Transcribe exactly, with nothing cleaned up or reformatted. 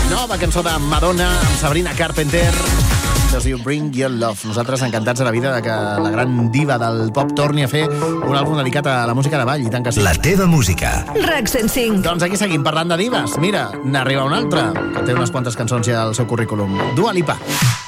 Nova cançó de Madonna amb Sabrina Carpenter. Es diu Bring Your Love. Nosaltres encantats de la vida de que la gran diva del pop torni a fer un àlbum dedicat a la música de ball, i tant que sí. La teva música. RAC cent cinc. Doncs aquí seguim parlant de divas. Mira, n'arriba una altra, que té unes quantes cançons ja al seu currículum. Dua Lipa.